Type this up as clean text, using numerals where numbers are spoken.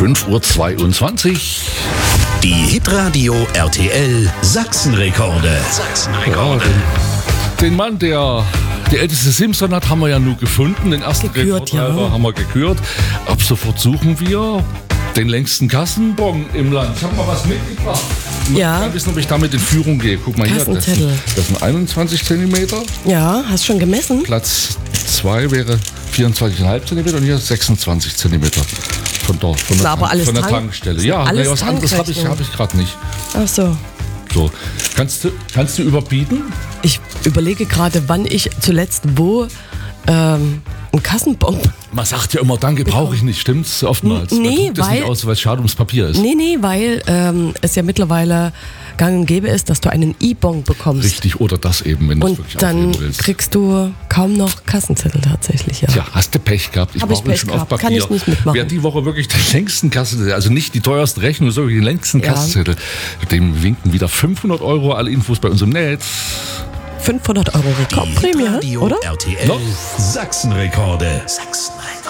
5:22 Uhr. Die Hitradio RTL Sachsenrekorde. Ja, den Mann, der die älteste Simpson hat, haben wir ja nur gefunden. Den ersten Rekordhalter haben wir gekürt. Ab sofort suchen wir den längsten Kassenbon im Land. Ich habe mal was mitgebracht. Ich will wissen, ob ich damit in Führung gehe. Guck mal hier, das sind 21 cm. Ja, hast schon gemessen? Platz 2 wäre 24,5 cm und hier 26 cm. Von der Tankstelle. Ja, was anderes habe ich gerade nicht. Ach so. So, kannst du überbieten? Ich überlege gerade, wann ich zuletzt wo einen Kassenbon. Man sagt ja immer, danke, brauche ich nicht, stimmt's? Oftmals. Nee, das nicht aus, weil es schade ums Papier ist. Nee, weil es ja mittlerweile gang und gäbe ist, dass du einen E-Bon bekommst. Richtig, oder das eben, wenn du es wirklich aufnehmen willst. Dann kriegst du kaum noch Kassenzettel tatsächlich, ja. Tja, hast du Pech gehabt. Ich brauche schon auf Papier. Kann ich nicht mitmachen. Wer die Woche wirklich den längsten Kassenzettel, also nicht die teuerste Rechnung, sondern den längsten Kassenzettel, dem winken wieder 500 €, alle Infos bei uns im Netz. 500 € Rekordprämie, oder? RTL Sachsenrekorde.